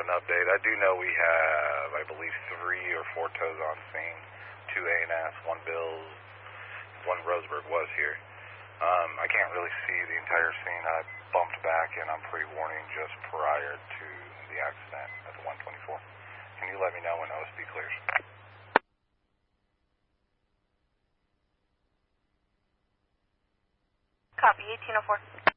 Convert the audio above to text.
an update. I do know we have, I believe, 3 or 4 tows on scene. 2 A&S, 1 Bills, 1 Roseburg was here. I can't really see the entire scene. I bumped back in on pre-warning just prior to the accident at the 124. Can you let me know when OSB clears? Copy, 1804.